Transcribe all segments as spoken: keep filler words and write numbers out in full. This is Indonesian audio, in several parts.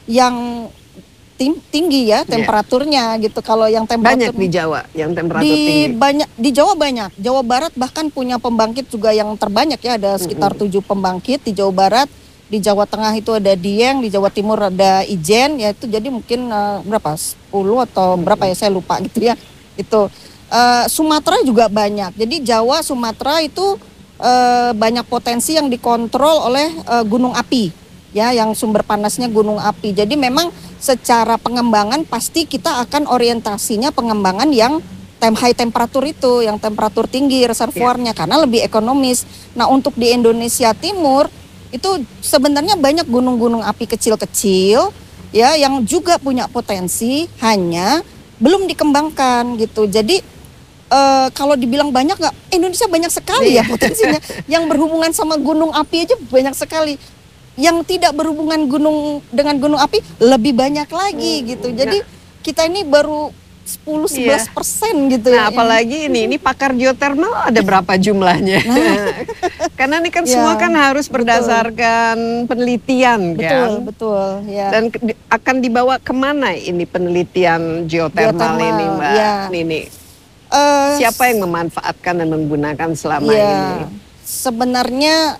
yang tim, tinggi ya temperaturnya yeah. gitu. Kalau yang temperatur banyak di Jawa yang temperatur di tinggi. Banyak di Jawa banyak. Jawa Barat bahkan punya pembangkit juga yang terbanyak ya, ada sekitar mm-hmm. tujuh pembangkit di Jawa Barat. Di Jawa Tengah itu ada Dieng, di Jawa Timur ada Ijen, ya itu jadi mungkin uh, berapa sepuluh atau mm-hmm. berapa ya saya lupa gitu ya. Itu uh, Sumatera juga banyak. Jadi Jawa, Sumatera itu uh, banyak potensi yang dikontrol oleh uh, gunung api. Ya, yang sumber panasnya gunung api. Jadi memang secara pengembangan pasti kita akan orientasinya pengembangan yang tem high temperatur itu, yang temperatur tinggi reservoirnya yeah. karena lebih ekonomis. Nah, untuk di Indonesia Timur itu sebenarnya banyak gunung-gunung api kecil-kecil ya yang juga punya potensi, hanya belum dikembangkan gitu. Jadi uh, kalau dibilang banyak nggak, Indonesia banyak sekali ya potensinya. Yang berhubungan sama gunung api aja banyak sekali. Yang tidak berhubungan gunung dengan gunung api lebih banyak lagi hmm, gitu. Jadi nah, kita ini baru sepuluh sampai sebelas persen iya. gitu. Nah, ya. Apalagi ini ini pakar geotermal ada berapa jumlahnya? Nah. Karena ini kan ya, semua kan harus berdasarkan betul. penelitian betul, kan. Betul, betul. Ya. Dan akan dibawa kemana ini penelitian geotermal, geotermal ini, Mbak ya. Nini? Uh, Siapa yang memanfaatkan dan menggunakan selama ya. ini? Sebenarnya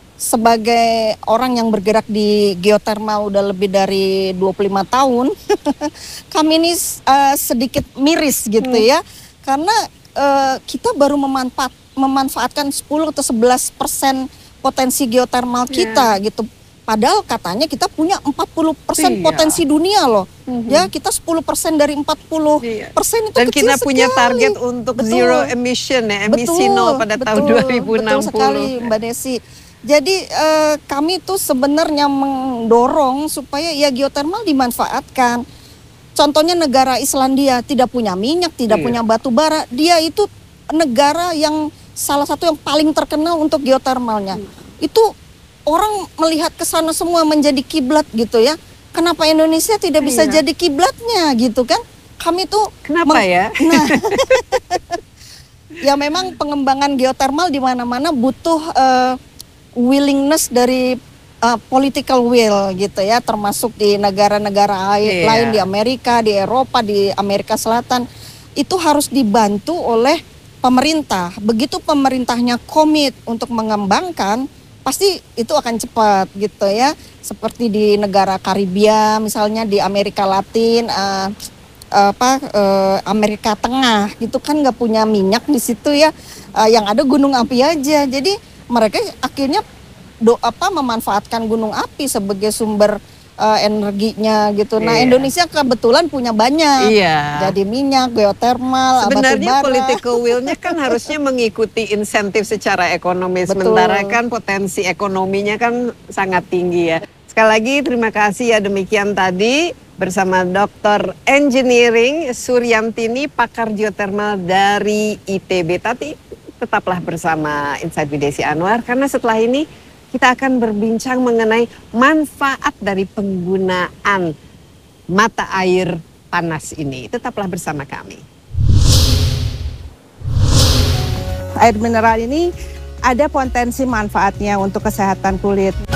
sebagai orang yang bergerak di geotermal udah lebih dari dua puluh lima tahun, kami ini uh, sedikit miris gitu hmm. ya. Karena uh, kita baru memanfaat, memanfaatkan sepuluh atau sebelas persen potensi geotermal kita yeah. gitu. Padahal katanya kita punya empat puluh persen iya. potensi dunia loh. Mm-hmm. Ya, kita sepuluh persen dari empat puluh persen iya. itu Dan kecil kita sekali. punya target untuk betul. zero emission ya, emisi betul, nol pada betul, tahun dua ribu enam puluh. Betul sekali Mbak Desi. Jadi eh, kami tuh sebenarnya mendorong supaya ya geotermal dimanfaatkan. Contohnya negara Islandia tidak punya minyak, tidak iya. punya batu bara. Dia itu negara yang salah satu yang paling terkenal untuk geotermalnya. Hmm. Itu orang melihat ke sana semua menjadi kiblat gitu ya. Kenapa Indonesia tidak bisa iya. jadi kiblatnya gitu kan? Kami tuh kenapa ya? Nah, ya memang pengembangan geotermal di mana-mana butuh uh, willingness dari uh, political will gitu ya, termasuk di negara-negara yeah. lain di Amerika, di Eropa, di Amerika Selatan. Itu harus dibantu oleh pemerintah. Begitu pemerintahnya komit untuk mengembangkan, pasti itu akan cepat gitu ya. Seperti di negara Karibia, misalnya di Amerika Latin, uh, apa uh, Amerika Tengah, gitu kan nggak punya minyak di situ ya, uh, yang ada gunung api aja. Jadi mereka akhirnya do, apa, memanfaatkan gunung api sebagai sumber uh, energinya gitu. Nah iya. Indonesia kebetulan punya banyak, iya. jadi minyak, geotermal, sebenarnya batubara. Political will-nya kan harusnya mengikuti insentif secara ekonomi. Betul. Sementara kan potensi ekonominya kan sangat tinggi ya. Sekali lagi terima kasih ya, demikian tadi bersama Doktor Engineering Suryantini, pakar geotermal dari I T B. Tadi tetaplah bersama Insight with Desi Anwar, karena setelah ini kita akan berbincang mengenai manfaat dari penggunaan mata air panas ini. Tetaplah bersama kami. Air mineral ini ada potensi manfaatnya untuk kesehatan kulit.